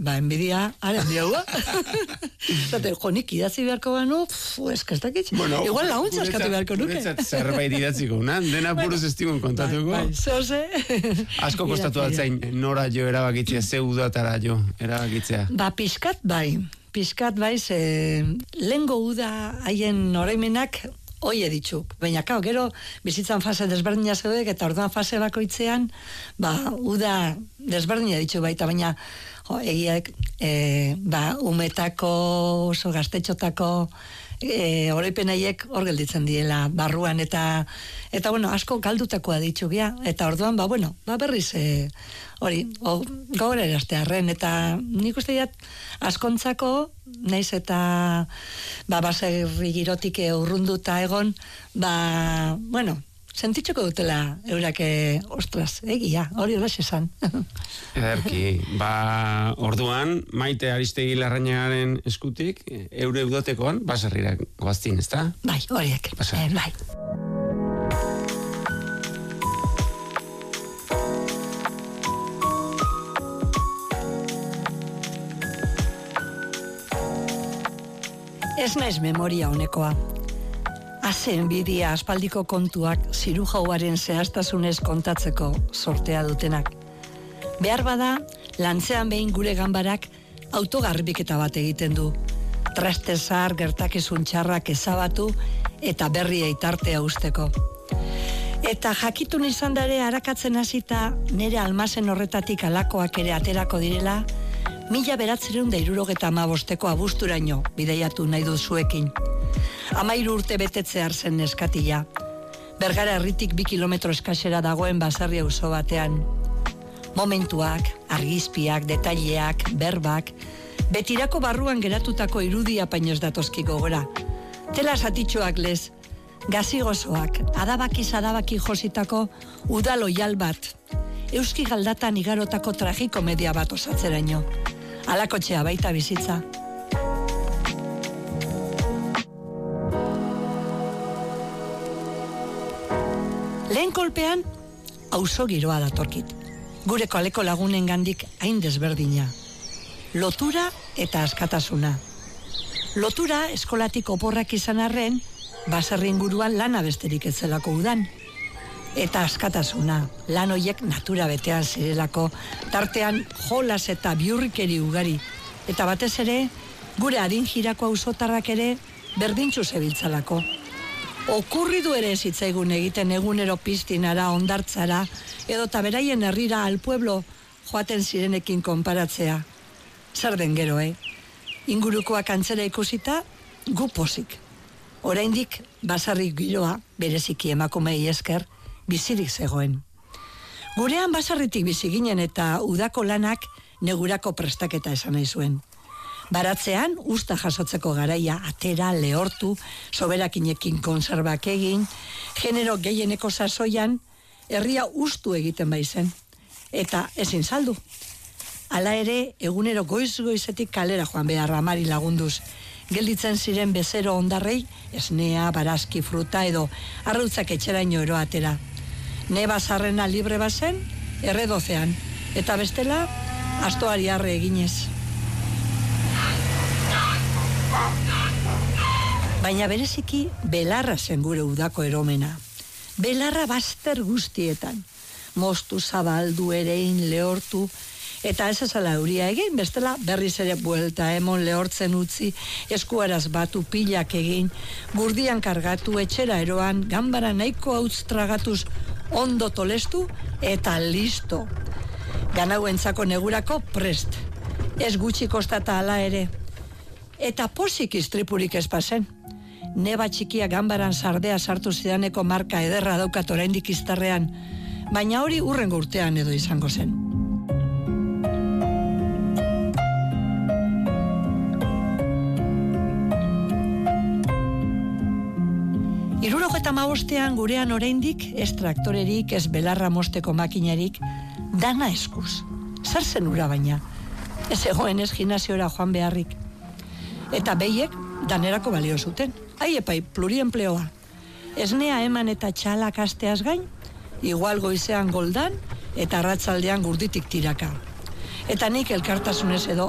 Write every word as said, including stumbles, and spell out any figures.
ba, enbidia, ara, diaua. Zate, jo, nik idatzi beharko banu, eskastakitz. Bueno, igual laguntza eskatu beharko nuke. Guretzat zerbait idatziko, nan? Dena buruz estigun kontatuko. Bai, zoze. Asko kostatu altzain, nora jo erabakitzea, ze udatara jo erabakitzea. Ba, pixkat bai. Pixkat bai, ze lehengo uda haien oraimenak Oie ditzuk, baina kao, gero bizitzan fase desberdina zeudek eta orduan fase bakoitzean, ba, uda desberdina ditzu baita, baina jo, egiak, e, ba, umetako, oso gaztetxotako e, oroipenaiek hor gelditzen diela barruan, eta, eta bueno, asko galdutakoa ditzu gea, eta orduan, ba, bueno, ba, berriz, e, hori, gogora eraztearren, eta nik uste diat, askontzako, naiz eta ba, baserri girotik urrunduta egon, ba, bueno, sentitxoko dutela eurake, ostras, egia, hori hola esan. Ederki, ba, orduan, Maite Aristegi Larrañagaren eskutik, eure udotekoan, baserrirak goaztin, ezta? Bai, horiek, eh, bai. Ez naiz memoria honekoa. Haze enbidia aspaldiko kontuak ziru jauaren zehaztasunez kontatzeko sortea dutenak. Behar bada, lantzean behin gure ganbarak autogarbiketa bat egiten du. Traste zahar gertakizun txarrak ezabatu eta berri eitartea usteko. Eta jakitun izan dare harakatzen hasita nire almazen horretatik alakoak ere aterako direla, mila beratzereun da irurogeta amabosteko abusturaino bideiatu nahi duzuekin. Amairu urte betetzear zen neskatila. Bergara herritik bi kilometro eskasera dagoen baserri auzo batean. Momentuak, argizpiak, detaileak, berbak, betirako barruan geratutako irudia painoz datozki gogora. Tela satitxoak lez, gazigozoak, adabakiz adabaki jositako udaloial bat, euski galdatan igarotako tragikomedia bat osatzeraino. Alakotxea baita bizitza. Lehen kolpean, auzo giroa datorkit. Gure kaleko lagunen gandik hain desberdina. Lotura eta askatasuna. Lotura eskolatik oporrak izan arren, baserri inguruan lana besterik ez zelako udan. Eta askatasuna, lan hoiek natura betean zirelako, tartean jolas eta biurrikeri ugari. Eta batez ere, gure adin jirako auzotarrak ere berdintzu zebiltzalako. Okurridu ere zitzaigun egiten egunero piztinara, ondartzara, edo taberaien herrira al pueblo joaten zirenekin konparatzea. Zer den gero, eh? Ingurukoak antzera ikusita, gu pozik. Oraindik basarri giroa, bereziki emakumei esker, bizirik zegoen. Gurean basarritik bizi ginen eta udako lanak negurako prestaketa esan nahi zuen. Baratzean, usta jasotzeko garaia atera, lehortu, soberakinekin konserbak egin, genero gehieneko sasoian, herria ustu egiten baizen. Eta ezin saldu. Hala ere, egunero goiz-goizetik kalera joan behar amari lagunduz. Gelditzen ziren bezero ondarrei, esnea, barazki, fruta edo arrautzak etxeraino ero atera. Ne bazarrena libre bazen, erredozean, eta bestela, astoari arre eginez. Baina bereziki, belarra zen gure udako eromena. Belarra bazter guztietan. Moztu, zabaldu, erein, lehortu, eta ez ezala euria egin, bestela berriz ere buelta emon lehortzen utzi, eskuaraz batu pilak egin, gurdian kargatu, etxera eroan, ganbara nahiko hautz tragatuz ondo tolestu, eta listo. Ganauentzako negurako prest. Ez gutxi kostata hala ere. Eta posik istripurik ez pasen. Neba txikia ganbaran sardea sartu zidaneko marka ederra daukat oraindik iztarrean, baina hori hurrengo urtean edo izango zen. Hirurogeta hamabostean gurean oraindik ez traktorerik, ez belarra mosteko makinarik, dana eskuz. Zer zen ura baina? Ez egoen ez gimnasiora joan beharrik. Eta behiek danerako balio zuten. Ai epai, pluriempleoa. Esnea eman eta txalak asteaz gain, igual goizean goldan eta arratsaldean gurditik tiraka. Eta nik elkartasunez edo